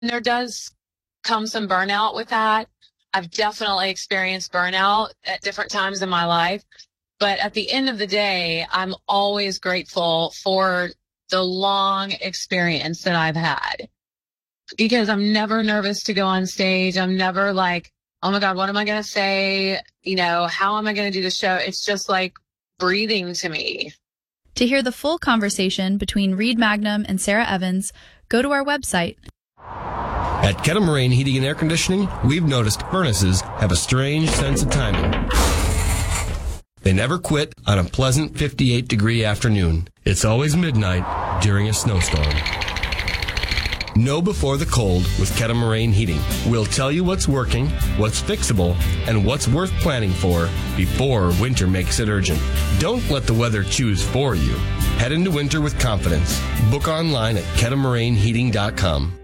There does come some burnout with that. I've definitely experienced burnout at different times in my life. But at the end of the day, I'm always grateful for the long experience that I've had because I'm never nervous to go on stage. I'm never like, oh my God, what am I going to say? How am I going to do the show? It's just like breathing to me. To hear the full conversation between Reed Magnum and Sarah Evans, go to our website. At Kettle Moraine Heating and Air Conditioning, we've noticed furnaces have a strange sense of timing. They never quit on a pleasant 58-degree afternoon. It's always midnight during a snowstorm. Know before the cold with Kettle Moraine Heating. We'll tell you what's working, what's fixable, and what's worth planning for before winter makes it urgent. Don't let the weather choose for you. Head into winter with confidence. Book online at kettlemoraineheating.com.